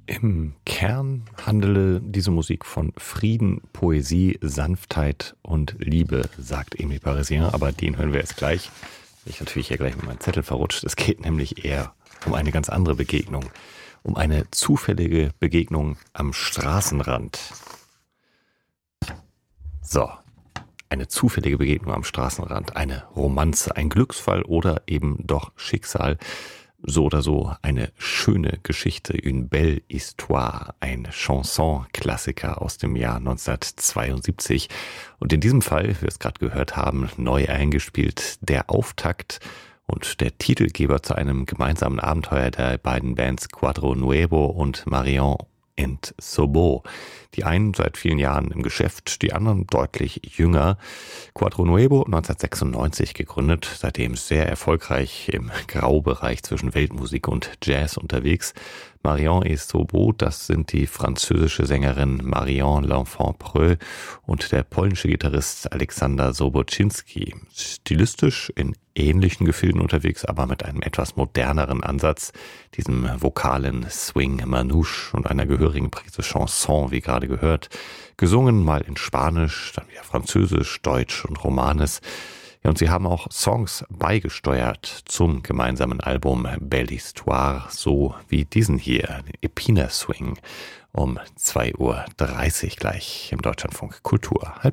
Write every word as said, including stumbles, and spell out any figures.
Im Kern handele diese Musik von Frieden, Poesie, Sanftheit und Liebe, sagt Emile Parisien, aber den hören wir jetzt gleich. Ich natürlich hier gleich mit meinem Zettel verrutscht. Es geht nämlich eher um eine ganz andere Begegnung, um eine zufällige Begegnung am Straßenrand. So, eine zufällige Begegnung am Straßenrand, eine Romanze, ein Glücksfall oder eben doch Schicksal. So oder so eine schöne Geschichte, une belle histoire, ein Chanson-Klassiker aus dem Jahr neunzehnhundertzweiundsiebzig. Und in diesem Fall, wie wir es gerade gehört haben, neu eingespielt, der Auftakt und der Titelgeber zu einem gemeinsamen Abenteuer der beiden Bands Cuadro Nuevo und Marion and Sobo. Die einen seit vielen Jahren im Geschäft, die anderen deutlich jünger. Cuadro Nuevo neunzehnhundertsechsundneunzig gegründet, seitdem sehr erfolgreich im Graubereich zwischen Weltmusik und Jazz unterwegs. Marion et Sobo, das sind die französische Sängerin Marion L'Enfant-Preux und der polnische Gitarrist Aleksander Sobocinski. Stilistisch in ähnlichen Gefilden unterwegs, aber mit einem etwas moderneren Ansatz, diesem vokalen Swing Manouche und einer gehörigen Prise Chanson, wie gerade gehört. Gesungen mal in Spanisch, dann wieder Französisch, Deutsch und Romanes. Ja, und sie haben auch Songs beigesteuert zum gemeinsamen Album Belle Histoire, so wie diesen hier, Epina Swing, um zwei Uhr dreißig gleich im Deutschlandfunk Kultur. Halb